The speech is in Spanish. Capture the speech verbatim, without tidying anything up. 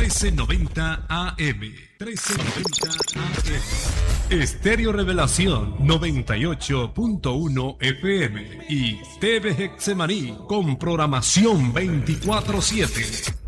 trece noventa A M. trece noventa A M. Estéreo Revelación noventa y ocho punto uno F M y T V Getsemaní con programación veinticuatro siete.